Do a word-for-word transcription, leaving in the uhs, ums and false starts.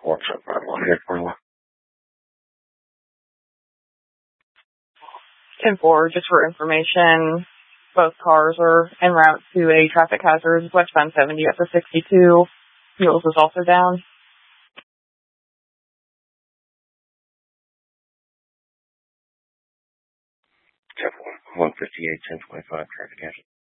What's up, I'm on here for you. ten four, just for information, both cars are en route to a traffic hazard, westbound seventy up to sixty-two. Fuels is also down. one fifty-eight, ten twenty-five, traffic hazard.